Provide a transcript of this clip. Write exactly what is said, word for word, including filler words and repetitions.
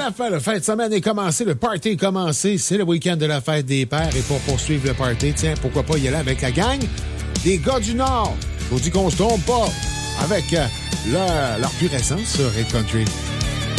la fin, la fin de semaine est commencée, le party est commencé. C'est le week-end de la fête des pères. Et pour poursuivre le party, tiens, pourquoi pas y aller avec la gang des gars du Nord. Je vous dis qu'on se trompe pas avec euh, leur, leur pure essence sur Red Country.